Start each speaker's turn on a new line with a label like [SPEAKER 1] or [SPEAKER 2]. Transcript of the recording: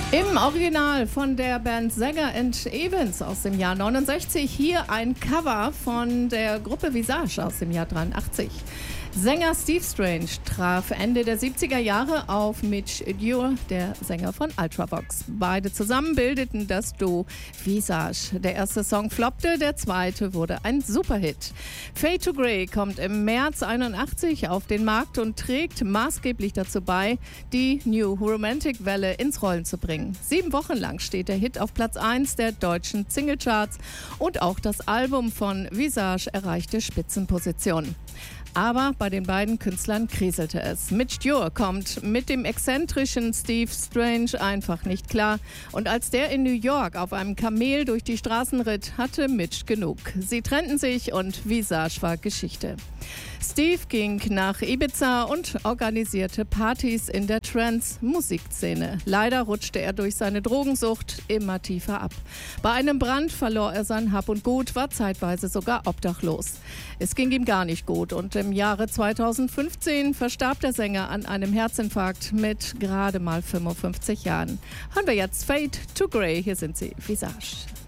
[SPEAKER 1] Im Original von der Band Sanger and Evans aus dem Jahr 69, hier ein Cover von der Gruppe Visage aus dem Jahr 83. Sänger Steve Strange traf Ende der 70er Jahre auf Midge Ure, der Sänger von Ultravox. Beide zusammen bildeten das Duo Visage. Der erste Song floppte, der zweite wurde ein Superhit. Fade to Grey kommt im März 81 auf den Markt und trägt maßgeblich dazu bei, die New Romantic Welle ins Rollen zu bringen. 7 Wochen lang steht der Hit auf Platz 1 der deutschen Singlecharts und auch das Album von Visage erreichte Spitzenpositionen. Aber bei den beiden Künstlern kriselte es. Midge Ure kommt mit dem exzentrischen Steve Strange einfach nicht klar. Und als der in New York auf einem Kamel durch die Straßen ritt, hatte Midge genug. Sie trennten sich und Visage war Geschichte. Steve ging nach Ibiza und organisierte Partys in der Trance-Musikszene. Leider rutschte er durch seine Drogensucht immer tiefer ab. Bei einem Brand verlor er sein Hab und Gut, war zeitweise sogar obdachlos. Es ging ihm gar nicht gut und im Jahre 2015 verstarb der Sänger an einem Herzinfarkt mit gerade mal 55 Jahren. Hören wir jetzt Fade to Grey, hier sind sie, Visage.